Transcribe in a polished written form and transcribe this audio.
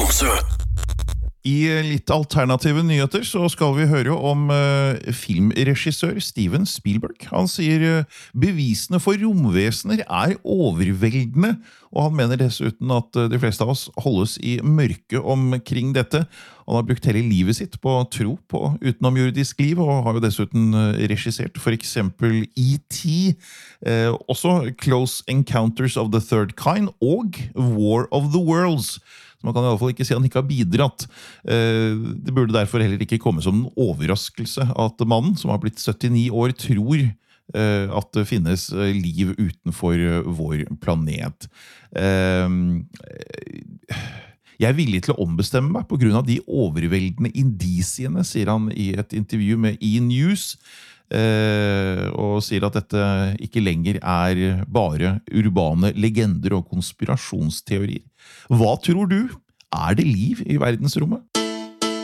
Tromsø. I litt alternative nyheter så skal vi høre om filmregissør Steven Spielberg. Han sier bevisene for romvesener overveldende, og han mener dessuten at de fleste av oss holdes i mørke omkring dette. Han har brukt hele livet sitt på tro på utenomjordisk liv, og har jo dessuten regissert for eksempel E.T., også Close Encounters of the Third Kind og War of the Worlds. Så man kan i alle fall ikke si at han ikke har bidratt. Det burde derfor heller ikke komme som en overraskelse at mannen, som har blitt 79 år, tror at det finnes liv utenfor vår planet. Jeg villig til å ombestemme meg på grunn av de overveldende indisiene, sier han i et intervju med E! News, og sier at dette ikke lenger bare urbane legender og konspirasjonsteorier. Hva tror du? Det liv i verdensrommet?